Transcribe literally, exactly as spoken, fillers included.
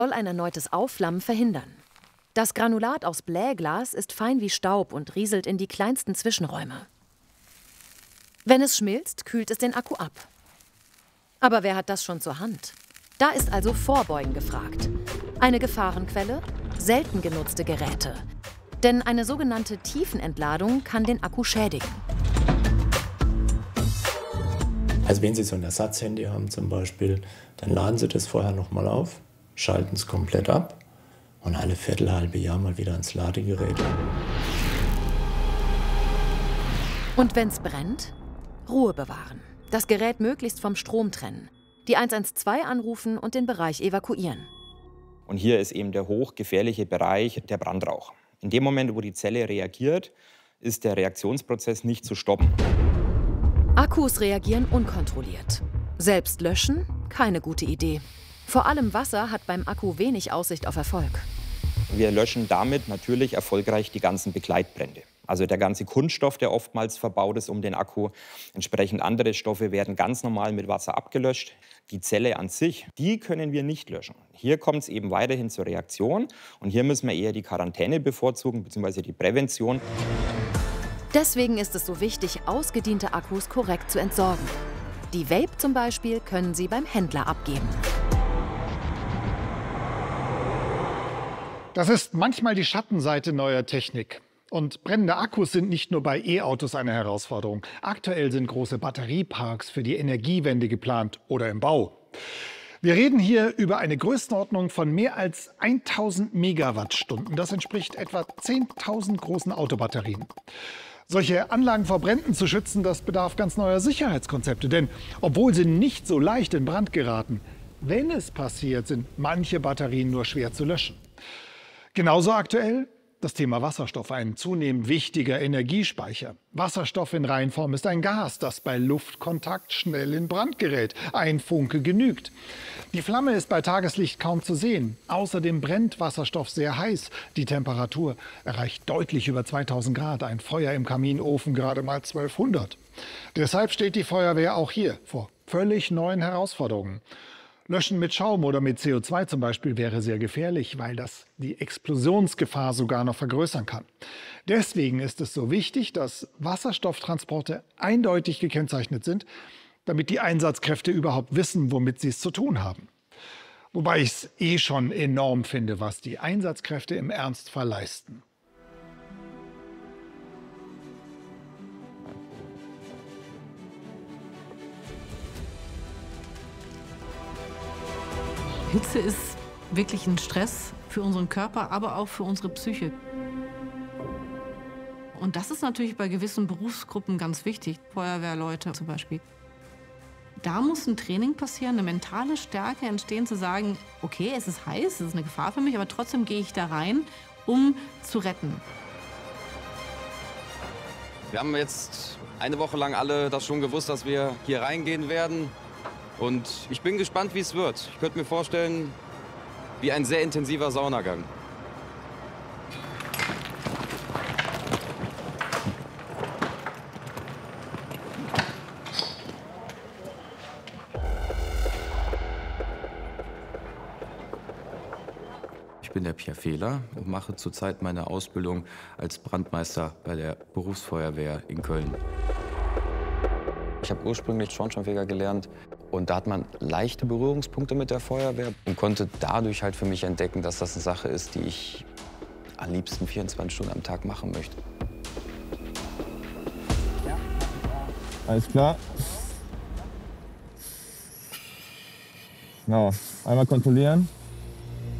soll ein erneutes Aufflammen verhindern. Das Granulat aus Blähglas ist fein wie Staub und rieselt in die kleinsten Zwischenräume. Wenn es schmilzt, kühlt es den Akku ab. Aber wer hat das schon zur Hand? Da ist also Vorbeugen gefragt. Eine Gefahrenquelle, selten genutzte Geräte. Denn eine sogenannte Tiefenentladung kann den Akku schädigen. Also wenn Sie so ein Ersatzhandy haben zum Beispiel, dann laden Sie das vorher nochmal auf, schalten es komplett ab und alle Viertel, halbe Jahr mal wieder ans Ladegerät. Und wenn es brennt? Ruhe bewahren. Das Gerät möglichst vom Strom trennen. Die eins eins zwei anrufen und den Bereich evakuieren. Und hier ist eben der hochgefährliche Bereich der Brandrauch. In dem Moment, wo die Zelle reagiert, ist der Reaktionsprozess nicht zu stoppen. Akkus reagieren unkontrolliert. Selbst löschen? Keine gute Idee. Vor allem Wasser hat beim Akku wenig Aussicht auf Erfolg. Wir löschen damit natürlich erfolgreich die ganzen Begleitbrände. Also der ganze Kunststoff, der oftmals verbaut ist um den Akku. Entsprechend andere Stoffe werden ganz normal mit Wasser abgelöscht. Die Zelle an sich, die können wir nicht löschen. Hier kommt es eben weiterhin zur Reaktion. Und hier müssen wir eher die Quarantäne bevorzugen, beziehungsweise die Prävention. Deswegen ist es so wichtig, ausgediente Akkus korrekt zu entsorgen. Die Vape zum Beispiel können Sie beim Händler abgeben. Das ist manchmal die Schattenseite neuer Technik. Und brennende Akkus sind nicht nur bei E-Autos eine Herausforderung. Aktuell sind große Batterieparks für die Energiewende geplant oder im Bau. Wir reden hier über eine Größenordnung von mehr als tausend Megawattstunden. Das entspricht etwa zehntausend großen Autobatterien. Solche Anlagen vor Bränden zu schützen, das bedarf ganz neuer Sicherheitskonzepte. Denn obwohl sie nicht so leicht in Brand geraten, wenn es passiert, sind manche Batterien nur schwer zu löschen. Genauso aktuell das Thema Wasserstoff, ein zunehmend wichtiger Energiespeicher. Wasserstoff in Reinform ist ein Gas, das bei Luftkontakt schnell in Brand gerät. Ein Funke genügt. Die Flamme ist bei Tageslicht kaum zu sehen. Außerdem brennt Wasserstoff sehr heiß. Die Temperatur erreicht deutlich über zweitausend Grad. Ein Feuer im Kaminofen gerade mal zwölfhundert. Deshalb steht die Feuerwehr auch hier vor völlig neuen Herausforderungen. Löschen mit Schaum oder mit C O zwei zum Beispiel wäre sehr gefährlich, weil das die Explosionsgefahr sogar noch vergrößern kann. Deswegen ist es so wichtig, dass Wasserstofftransporte eindeutig gekennzeichnet sind, damit die Einsatzkräfte überhaupt wissen, womit sie es zu tun haben. Wobei ich es eh schon enorm finde, was die Einsatzkräfte im Ernstfall leisten. Hitze ist wirklich ein Stress für unseren Körper, aber auch für unsere Psyche. Und das ist natürlich bei gewissen Berufsgruppen ganz wichtig. Feuerwehrleute zum Beispiel. Da muss ein Training passieren, eine mentale Stärke entstehen, zu sagen, okay, es ist heiß, es ist eine Gefahr für mich, aber trotzdem gehe ich da rein, um zu retten. Wir haben jetzt eine Woche lang alle das schon gewusst, dass wir hier reingehen werden. Und ich bin gespannt, wie es wird. Ich könnte mir vorstellen, wie ein sehr intensiver Saunagang. Ich bin der Pierre Fehler und mache zurzeit meine Ausbildung als Brandmeister bei der Berufsfeuerwehr in Köln. Ich habe ursprünglich Schornsteinfeger gelernt und da hat man leichte Berührungspunkte mit der Feuerwehr und konnte dadurch halt für mich entdecken, dass das eine Sache ist, die ich am liebsten vierundzwanzig Stunden am Tag machen möchte. Alles klar. Genau, einmal kontrollieren.